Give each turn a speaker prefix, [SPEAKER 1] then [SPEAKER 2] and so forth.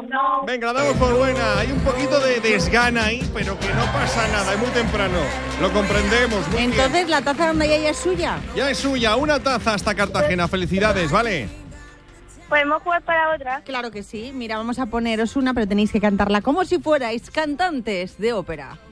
[SPEAKER 1] Venga, la damos por buena. Hay un poquito de desgana ahí, pero que no pasa nada, es muy temprano. Lo comprendemos, muy
[SPEAKER 2] Entonces,
[SPEAKER 1] bien.
[SPEAKER 2] ¿la taza donde ya es suya?
[SPEAKER 1] Ya es suya, una taza hasta Cartagena. Felicidades, ¿vale?
[SPEAKER 3] ¿Podemos jugar para otra?
[SPEAKER 2] Claro que sí. Mira, vamos a poneros una, pero tenéis que cantarla como si fuerais cantantes de ópera.